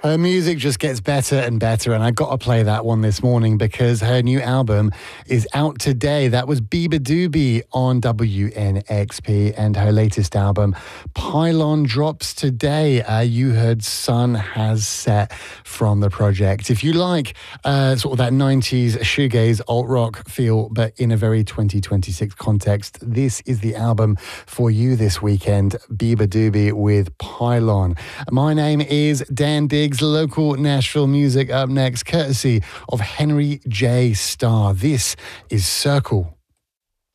Her music just gets better and better, and I got to play that one this morning because her new album is out today. That was Beabadoobee on WNXP, and her latest album, Pylon, drops today. You heard Sun Has Set from the project. If you like sort of that 90s shoegaze alt-rock feel, but in a very 2026 context, this is the album for you this weekend, Beabadoobee with Pylon. My name is Dan Diggs. Local Nashville music up next, courtesy of Henry J. Starr. This is Circle.